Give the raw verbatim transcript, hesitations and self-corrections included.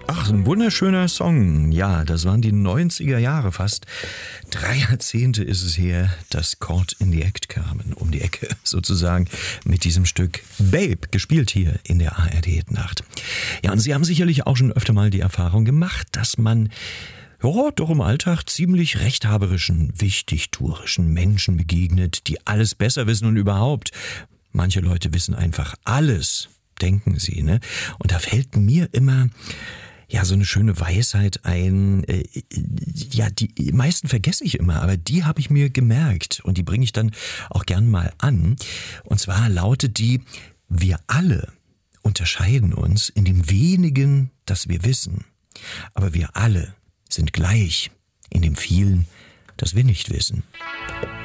Ach, ein wunderschöner Song. Ja, das waren die neunziger Jahre, fast drei Jahrzehnte ist es her, dass Caught in the Act kamen, um die Ecke sozusagen, mit diesem Stück Babe, gespielt hier in der A R D-Nacht. Ja, und Sie haben sicherlich auch schon öfter mal die Erfahrung gemacht, dass man ja, doch im Alltag ziemlich rechthaberischen, wichtigtuerischen Menschen begegnet, die alles besser wissen und überhaupt. Manche Leute wissen einfach alles, denken sie, ne? Und da fällt mir immer ja so eine schöne Weisheit ein. Äh, ja, die meisten vergesse ich immer, aber die habe ich mir gemerkt und die bringe ich dann auch gern mal an. Und zwar lautet die: Wir alle unterscheiden uns in dem wenigen, das wir wissen, aber wir alle sind gleich in dem vielen, das wir nicht wissen.